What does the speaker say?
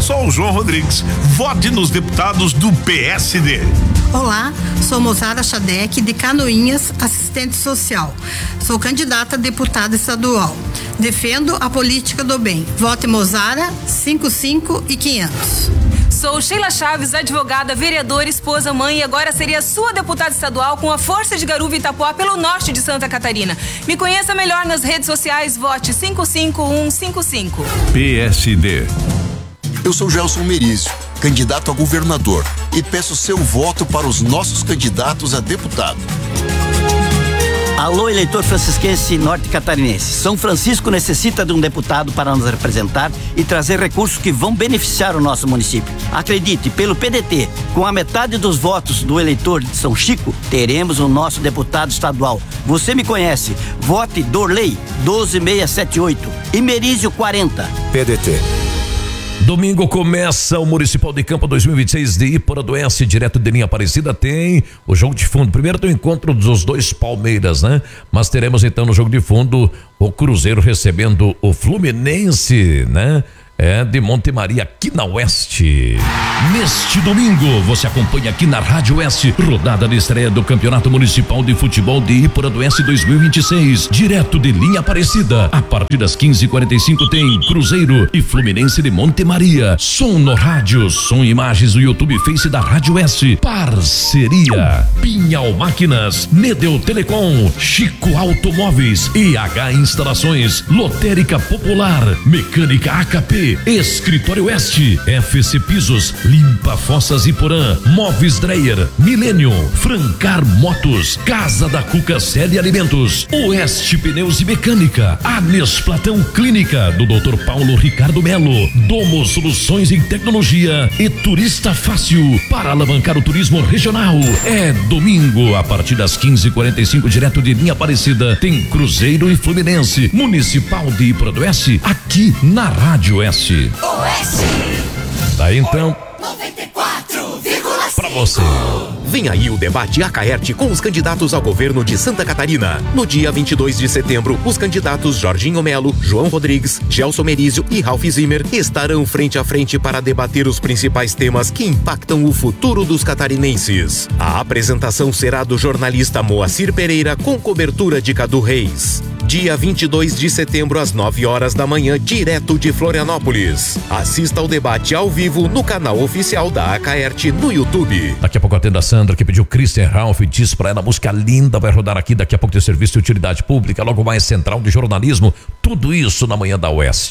sou o João Rodrigues. Vote nos deputados do PSD. Olá, sou Mozara Chadec, de Canoinhas, assistente social. Sou candidata a deputada estadual. Defendo a política do bem. Vote Mozara, 55 e 500. Sou Sheila Chaves, advogada, vereadora, esposa, mãe e agora seria sua deputada estadual com a força de Garuva e Itapuá pelo norte de Santa Catarina. Me conheça melhor nas redes sociais, vote 55155. PSD. Eu sou Gelson Merizio, candidato a governador, e peço seu voto para os nossos candidatos a deputado. Alô, eleitor francisquense norte catarinense. São Francisco necessita de um deputado para nos representar e trazer recursos que vão beneficiar o nosso município. Acredite, pelo PDT, com a metade dos votos do eleitor de São Chico, teremos o nosso deputado estadual. Você me conhece. Vote Dorley, 12678 e Merizio 40. PDT. Domingo começa o Municipal de Campo 2026 de Iporanduense, direto de linha Aparecida. Tem o jogo de fundo. Primeiro tem o encontro dos dois Palmeiras, né? Mas teremos então no jogo de fundo o Cruzeiro recebendo o Fluminense, né? De Monte Maria, aqui na Oeste. Neste domingo, você acompanha aqui na Rádio Oeste, rodada de estreia do Campeonato Municipal de Futebol de Iporanduense 2026, direto de linha Aparecida. A partir das 15h45 tem Cruzeiro e Fluminense de Monte Maria. Som no rádio, som e imagens no YouTube e Face da Rádio Oeste. Parceria Pinhal Máquinas, Nedeu Telecom, Chico Automóveis, EH Instalações, Lotérica Popular, Mecânica AKP, Escritório Oeste, FC Pisos, Limpa Fossas Iporã, Móveis Dreyer, Milênio, Francar Motos, Casa da Cuca Sede Alimentos, Oeste Pneus e Mecânica, Anes Platão Clínica, do Dr. Paulo Ricardo Melo, Domo Soluções em Tecnologia e Turista Fácil, para alavancar o turismo regional. É domingo, a partir das 15h45, direto de linha Aparecida, tem Cruzeiro e Fluminense, Municipal de Iporanduense, aqui na Rádio Oeste. Daí então 94,5 pra você. Vem aí o debate Acaerte com os candidatos ao governo de Santa Catarina. No dia 22 de setembro, os candidatos Jorginho Melo, João Rodrigues, Gelson Merizio e Ralph Zimmer estarão frente a frente para debater os principais temas que impactam o futuro dos catarinenses. A apresentação será do jornalista Moacir Pereira com cobertura de Cadu Reis. Dia 22 de setembro às 9h da manhã, direto de Florianópolis. Assista ao debate ao vivo no canal oficial da Acaerte no YouTube. Daqui a pouco atendo a Sandra, que pediu Christian Ralph, diz pra ela, música linda, vai rodar aqui. Daqui a pouco tem serviço de utilidade pública, logo mais central de jornalismo. Tudo isso na manhã da Oeste.